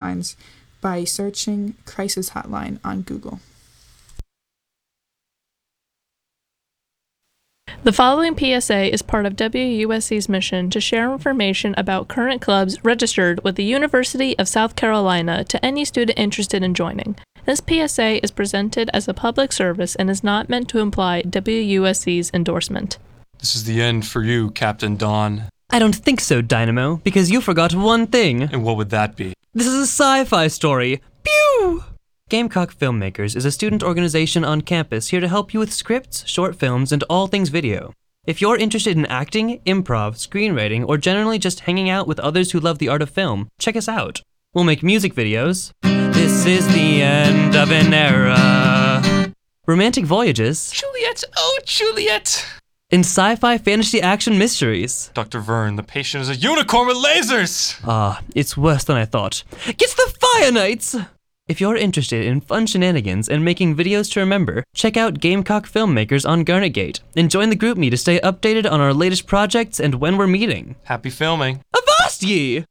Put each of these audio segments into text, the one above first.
hotlines by searching Crisis Hotline on Google. The following PSA is part of WUSC's mission to share information about current clubs registered with the University of South Carolina to any student interested in joining. This PSA is presented as a public service and is not meant to imply WUSC's endorsement. This is the end for you, Captain Dawn. I don't think so, Dynamo, because you forgot one thing. And what would that be? This is a sci-fi story. Pew! Gamecock Filmmakers is a student organization on campus here to help you with scripts, short films, and all things video. If you're interested in acting, improv, screenwriting, or generally just hanging out with others who love the art of film, check us out. We'll make music videos. This is the end of an era. Romantic voyages. Juliet, oh Juliet! In sci-fi fantasy action mysteries. Dr. Vern, the patient is a unicorn with lasers! It's worse than I thought. Gets the Fire Knights! If you're interested in fun shenanigans and making videos to remember, check out Gamecock Filmmakers on Garnet Gate and join the group me to stay updated on our latest projects and when we're meeting. Happy filming. Avast ye!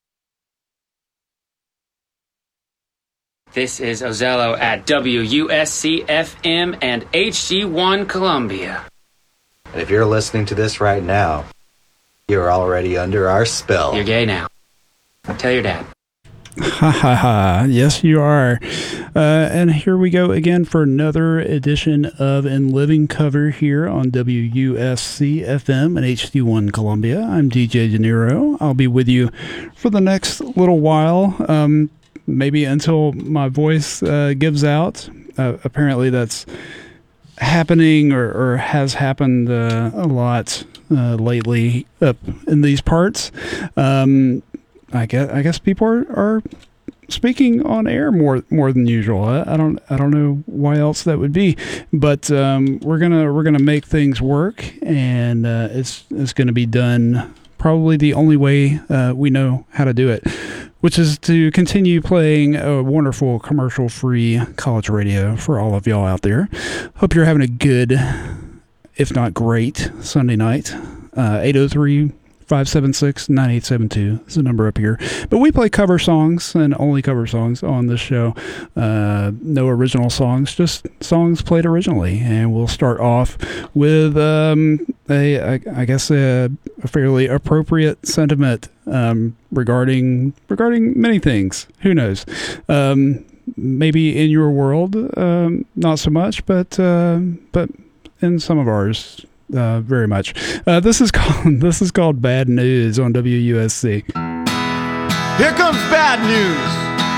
This is Ozello at WUSC-FM and HD1 Columbia. And if you're listening to this right now, you're already under our spell. You're gay now. Tell your dad. Ha ha ha. Yes, you are. And here we go again for another edition of In Living Cover here on WUSC FM and HD1 Columbia. I'm DJ De Niro. I'll be with you for the next little while, maybe until my voice gives out. Apparently that's happening or has happened a lot lately up in these parts. I guess people are speaking on air more than usual. I don't know why else that would be, but we're gonna make things work, and it's gonna be done probably the only way we know how to do it, which is to continue playing a wonderful commercial-free college radio for all of y'all out there. Hope you're having a good, if not great, Sunday night. 803-576-9872 is the number up here. But we play cover songs and only cover songs on this show. No original songs, just songs played originally. And we'll start off with I guess a fairly appropriate sentiment regarding many things. Who knows? Maybe in your world, not so much, but in some of ours. Very much. This is called Bad News on WUSC. Here comes bad news.